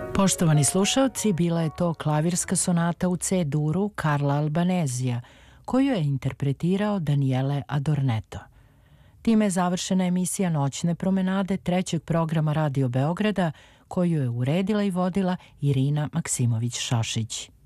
Poštovani slušalci, bila je to klavirska sonata u C-duru Karla Albanezija, koju je interpretirao Daniele Adorneto. Time je završena emisija Noćne promenade trećeg programa Radio Beograda, koju je uredila i vodila Irina Maksimović-Šašić.